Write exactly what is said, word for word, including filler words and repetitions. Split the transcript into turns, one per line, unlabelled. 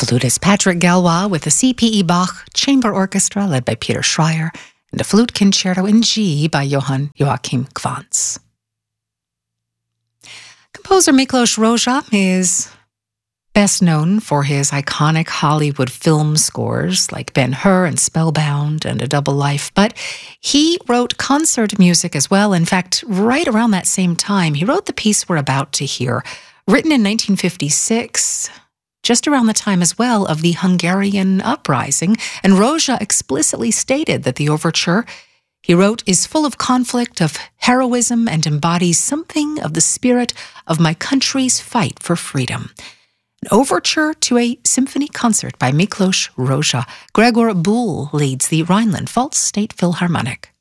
Flutist Patrick Galois with the C P E Bach Chamber Orchestra led by Peter Schreier and a flute concerto in G by Johann Joachim Quantz. Composer Miklos Rozsa is best known for his iconic Hollywood film scores like Ben-Hur and Spellbound and A Double Life, but he wrote concert music as well. In fact, right around that same time, he wrote the piece we're about to hear, written in nineteen fifty-six, just around the time as well of the Hungarian uprising, and Rozsa explicitly stated that the overture he wrote is full of conflict, of heroism, and embodies something of the spirit of my country's fight for freedom. An overture to a symphony concert by Miklos Rozsa. Gregor Buhl leads the Rhineland-Pfalz State Philharmonic.